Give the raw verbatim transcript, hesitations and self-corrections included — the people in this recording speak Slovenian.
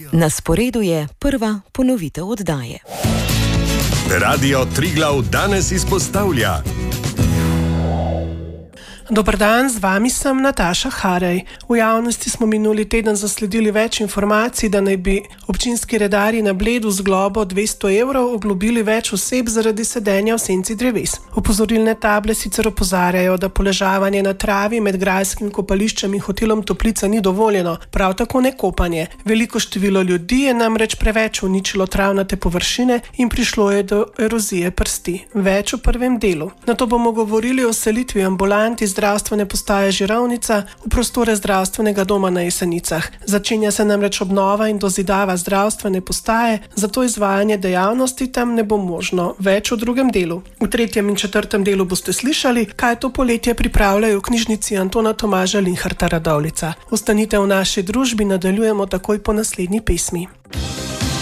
Na sporedu je prva ponovitev oddaje. Radio Triglav danes izpostavlja. Dober dan, z vami sem Nataša Harej. V javnosti smo minuli teden zasledili več informacij, da naj bi občinski redarji na Bledu z globo dvesto evrov oglobili več oseb zaradi sedenja v senci dreves. Opozorilne table sicer opozarjajo, da poležavanje na travi med grajskim kopališčem in hotelom Toplica ni dovoljeno, prav tako ne kopanje. Veliko število ljudi je namreč preveč uničilo travnate površine in prišlo je do erozije prsti. Več v prvem delu. Nato bomo govorili o selitvi ambulanti zdravstvene postaje Žirovnica v prostore zdravstvenega doma na Jesenicah. Začenja se namreč obnova in dozidava zdravstvene postaje, zato izvajanje dejavnosti tam ne bo možno. Več v drugem delu. V tretjem in četrtem delu boste slišali, kaj to poletje pripravljajo v knjižnici Antona Tomaža Linharta Radovljica. Ostanite v naši družbi, nadaljujemo takoj po naslednji pesmi.